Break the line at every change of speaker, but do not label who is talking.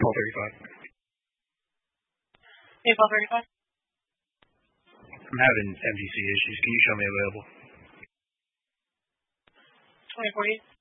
1235. 1235.
I'm having MDC issues. Can you show me available?
2048.